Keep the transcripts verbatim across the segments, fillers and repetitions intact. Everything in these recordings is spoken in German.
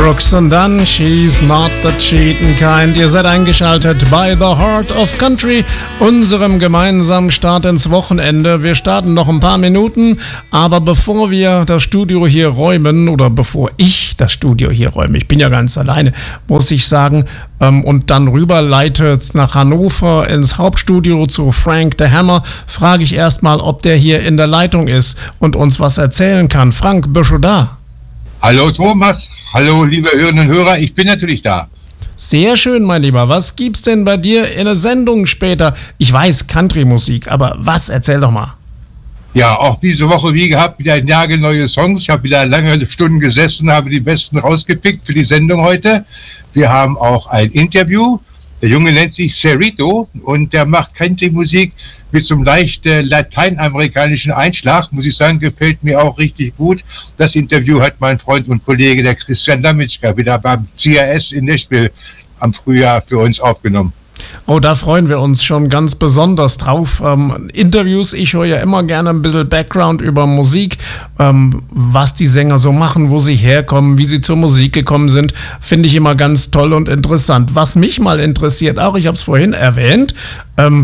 Brooks und dann She's Not the Cheatin' Kind. Ihr seid eingeschaltet bei The Heart of Country, unserem gemeinsamen Start ins Wochenende. Wir starten noch ein paar Minuten, aber bevor wir das Studio hier räumen, oder bevor ich das Studio hier räume, ich bin ja ganz alleine, muss ich sagen, ähm, und dann rüberleite nach Hannover ins Hauptstudio zu Frank the Hammer, frage ich erstmal, ob der hier in der Leitung ist und uns was erzählen kann. Frank, bist du da? Hallo Thomas, hallo liebe Hörerinnen und Hörer, ich bin natürlich da. Sehr schön, mein Lieber. Was gibt's denn bei dir in der Sendung später? Ich weiß, Country-Musik, aber was? Erzähl doch mal. Ja, auch diese Woche wie gehabt, wieder nagelneue Songs. Ich habe wieder lange Stunden gesessen, habe die besten rausgepickt für die Sendung heute. Wir haben auch ein Interview. Der Junge nennt sich Cerrito und der macht Country-Musik mit so einem leicht äh, lateinamerikanischen Einschlag. Muss ich sagen, gefällt mir auch richtig gut. Das Interview hat mein Freund und Kollege, der Christian Damitschka, wieder beim C R S in Nashville am Frühjahr für uns aufgenommen. Oh, da freuen wir uns schon ganz besonders drauf. Ähm, Interviews, ich höre ja immer gerne ein bisschen Background über Musik, ähm, was die Sänger so machen, wo sie herkommen, wie sie zur Musik gekommen sind, finde ich immer ganz toll und interessant. Was mich mal interessiert, auch ich habe es vorhin erwähnt, ähm,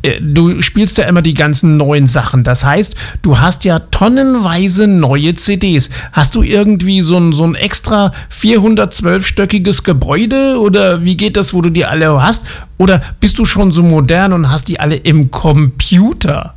du spielst ja immer die ganzen neuen Sachen. Das heißt, du hast ja tonnenweise neue C Ds. Hast du irgendwie so ein, so ein extra vierhundertzwölf-stöckiges Gebäude oder wie geht das, wo du die alle hast? Oder bist du schon so modern und hast die alle im Computer?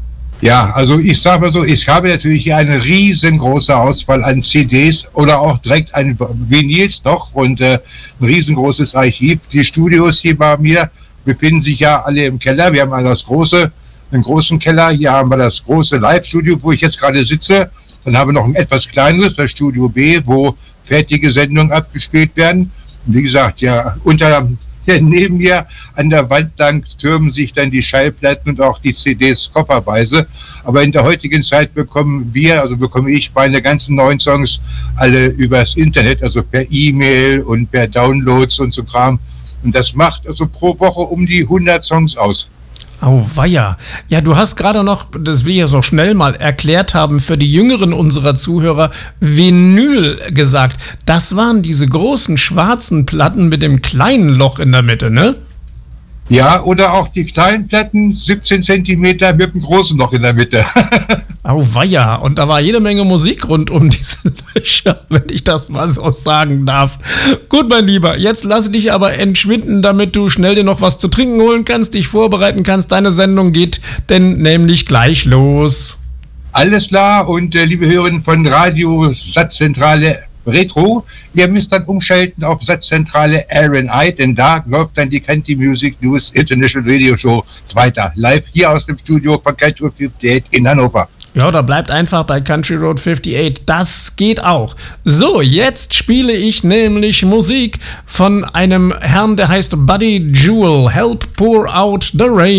Ja, also ich sage mal so, ich habe natürlich hier eine riesengroße Auswahl an C Ds oder auch direkt an Vinyls noch und äh, ein riesengroßes Archiv. Die Studios hier bei mir befinden sich ja alle im Keller. Wir haben also das große, einen großen Keller. Hier haben wir das große Live-Studio, wo ich jetzt gerade sitze. Dann haben wir noch ein etwas kleineres, das Studio B, wo fertige Sendungen abgespielt werden. Und wie gesagt, ja, unter ja, neben mir an der Wand lang türmen sich dann die Schallplatten und auch die C Ds kofferweise. Aber in der heutigen Zeit bekommen wir, also bekomme ich meine ganzen neuen Songs alle übers Internet, also per E-Mail und per Downloads und so Kram. Und das macht also pro Woche um die hundert Songs aus. Oh weia. Ja, du hast gerade noch, das will ich ja so schnell mal erklärt haben, für die Jüngeren unserer Zuhörer, Vinyl gesagt. Das waren diese großen schwarzen Platten mit dem kleinen Loch in der Mitte, ne? Ja, oder auch die kleinen Platten, siebzehn Zentimeter mit einem großen Loch in der Mitte. Oh weia, und da war jede Menge Musik rund um diese Löcher, wenn ich das mal so sagen darf. Gut, mein Lieber, jetzt lasse dich aber entschwinden, damit du schnell dir noch was zu trinken holen kannst, dich vorbereiten kannst. Deine Sendung geht denn nämlich gleich los. Alles klar, und äh, liebe Hörerinnen von Radio Satzzentrale Retro, ihr müsst dann umschalten auf Satzzentrale R N I, denn da läuft dann die Country Music News International Radio Show weiter. Live hier aus dem Studio von Country Road fünfundachtzig in Hannover. Ja, da bleibt einfach bei Country Road fünfundachtzig. Das geht auch. So, jetzt spiele ich nämlich Musik von einem Herrn, der heißt Buddy Jewel. Help pour out the rain.